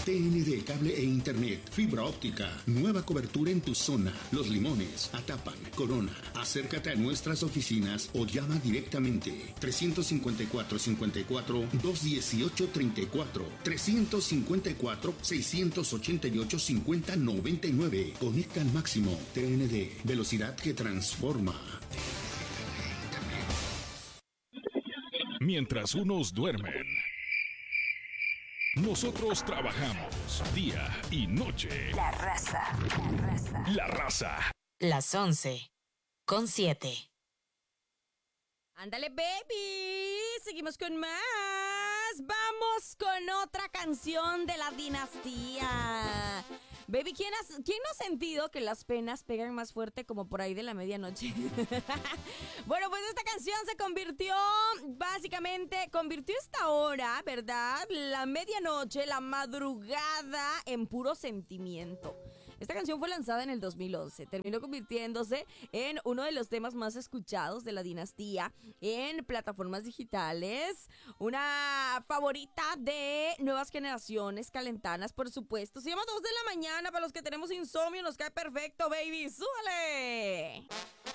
TND Cable e Internet, fibra óptica, nueva cobertura en tu zona. Los Limones, Atapan, Corona. Acércate a nuestras oficinas o llama directamente 354-54-218-34, 354-688-5099. Conecta al máximo. TND, velocidad que transforma. Mientras unos duermen, nosotros trabajamos día y noche. La raza. La raza. Las 11:07. Ándale, baby. Seguimos con más. Vamos con otra canción de la dinastía. Baby, ¿quién no ha sentido que las penas pegan más fuerte como por ahí de la medianoche? Bueno, pues esta canción convirtió esta hora, ¿verdad? La medianoche, la madrugada en puro sentimiento. Esta canción fue lanzada en el 2011. Terminó convirtiéndose en uno de los temas más escuchados de la dinastía en plataformas digitales. Una favorita de nuevas generaciones calentanas, por supuesto. Se llama 2 de la mañana. Para los que tenemos insomnio, nos cae perfecto, baby. ¡Súbale!